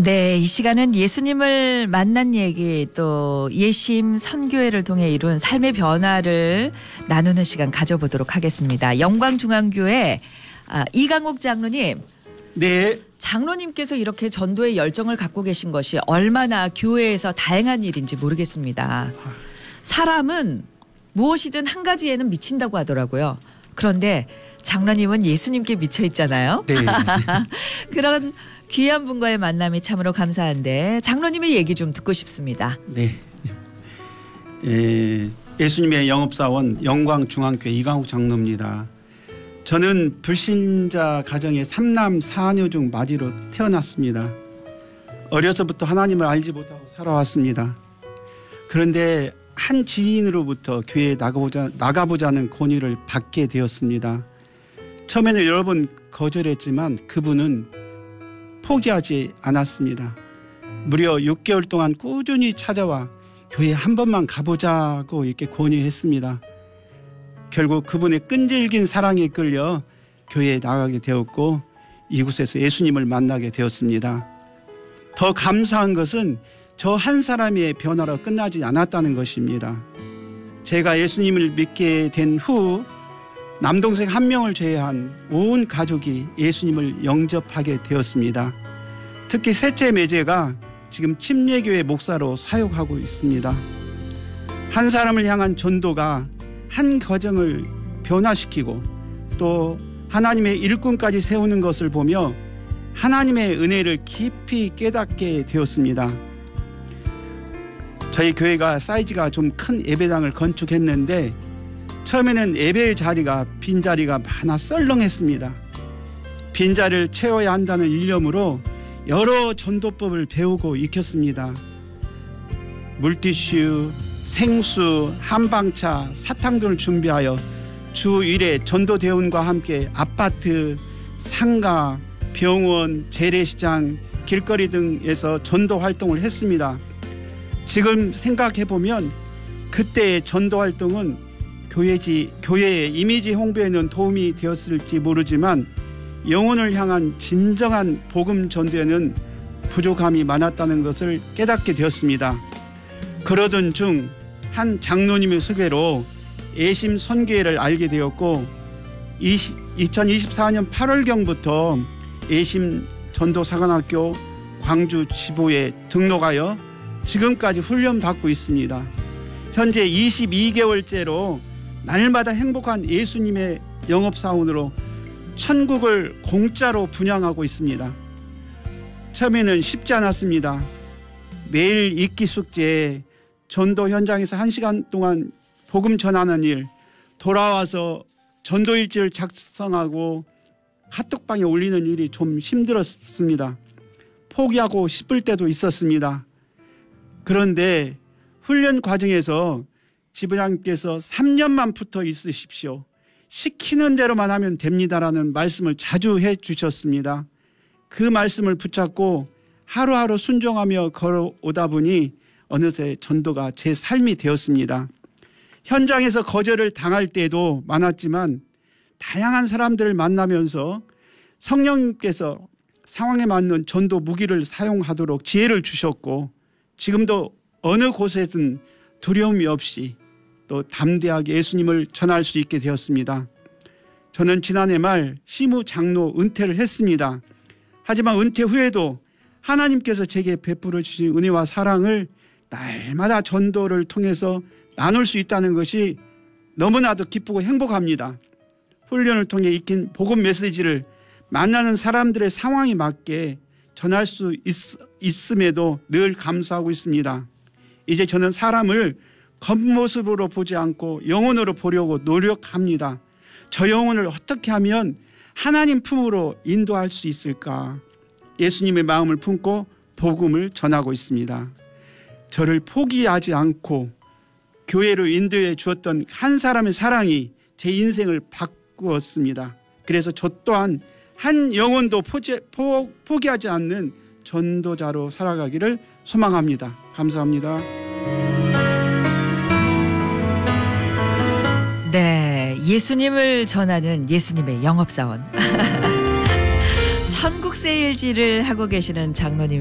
네, 이 시간은 예수님을 만난 얘기 또 예심 선교회를 통해 이룬 삶의 변화를 나누는 시간 가져보도록 하겠습니다. 영광중앙교회 이강옥 장로님. 네. 장로님께서 이렇게 전도의 열정을 갖고 계신 것이 얼마나 교회에서 다행한 일인지 모르겠습니다. 사람은 무엇이든 한 가지에는 미친다고 하더라고요. 그런데 장로님은 예수님께 미쳐 있잖아요. 네. 그런 귀한 분과의 만남이 참으로 감사한데 장로님의 얘기 좀 듣고 싶습니다. 네. 예수님의 영업사원 영광중앙교회 이강욱 장로입니다. 저는 불신자 가정의 3남 4녀 중 마지로 태어났습니다. 어려서부터 하나님을 알지 못하고 살아왔습니다. 그런데 한 지인으로부터 교회에 나가보자는 권유를 받게 되었습니다. 처음에는 여러 번 거절했지만 그분은 포기하지 않았습니다. 무려 6개월 동안 꾸준히 찾아와 교회에 한 번만 가보자고 이렇게 권유했습니다. 결국 그분의 끈질긴 사랑에 끌려 교회에 나가게 되었고 이곳에서 예수님을 만나게 되었습니다. 더 감사한 것은 저 한 사람의 변화로 끝나지 않았다는 것입니다. 제가 예수님을 믿게 된 후 남동생 한 명을 제외한 온 가족이 예수님을 영접하게 되었습니다. 특히 셋째 매제가 지금 침례교회 목사로 사역하고 있습니다. 한 사람을 향한 전도가 한 가정을 변화시키고 또 하나님의 일꾼까지 세우는 것을 보며 하나님의 은혜를 깊이 깨닫게 되었습니다. 저희 교회가 사이즈가 좀 큰 예배당을 건축했는데 처음에는 예배 자리가 빈자리가 많아 썰렁했습니다. 빈자리를 채워야 한다는 일념으로 여러 전도법을 배우고 익혔습니다. 물티슈, 생수, 한방차, 사탕 등을 준비하여 주 1회 전도대원과 함께 아파트, 상가, 병원, 재래시장, 길거리 등에서 전도 활동을 했습니다. 지금 생각해보면 그때의 전도 활동은 교회의 이미지 홍보에는 도움이 되었을지 모르지만 영혼을 향한 진정한 복음 전도에는 부족함이 많았다는 것을 깨닫게 되었습니다. 그러던 중 한 장로님의 소개로 예심 선교회를 알게 되었고 2024년 8월경부터 예심 전도사관학교 광주 지부에 등록하여 지금까지 훈련받고 있습니다. 현재 22개월째로 날마다 행복한 예수님의 영업사원으로 천국을 공짜로 분양하고 있습니다. 처음에는 쉽지 않았습니다. 매일 읽기 숙제, 전도 현장에서 1시간 동안 복음 전하는 일, 돌아와서 전도일지를 작성하고 카톡방에 올리는 일이 좀 힘들었습니다. 포기하고 싶을 때도 있었습니다. 그런데 훈련 과정에서 지부장님께서 3년만 붙어 있으십시오. 시키는 대로만 하면 됩니다라는 말씀을 자주 해주셨습니다. 그 말씀을 붙잡고 하루하루 순종하며 걸어오다 보니 어느새 전도가 제 삶이 되었습니다. 현장에서 거절을 당할 때도 많았지만 다양한 사람들을 만나면서 성령님께서 상황에 맞는 전도 무기를 사용하도록 지혜를 주셨고 지금도 어느 곳에든 두려움이 없이 또 담대하게 예수님을 전할 수 있게 되었습니다. 저는 지난해 말 시무 장로 은퇴를 했습니다. 하지만 은퇴 후에도 하나님께서 제게 베풀어 주신 은혜와 사랑을 날마다 전도를 통해서 나눌 수 있다는 것이 너무나도 기쁘고 행복합니다. 훈련을 통해 익힌 복음 메시지를 만나는 사람들의 상황에 맞게 전할 수 있음에도 늘 감사하고 있습니다. 이제 저는 사람을 겉모습으로 보지 않고 영혼으로 보려고 노력합니다. 저 영혼을 어떻게 하면 하나님 품으로 인도할 수 있을까? 예수님의 마음을 품고 복음을 전하고 있습니다. 저를 포기하지 않고 교회로 인도해 주었던 한 사람의 사랑이 제 인생을 바꾸었습니다. 그래서 저 또한 한 영혼도 포기하지 않는 전도자로 살아가기를 소망합니다. 감사합니다. 네, 예수님을 전하는 예수님의 영업사원. 천국 세일지를 하고 계시는 장로님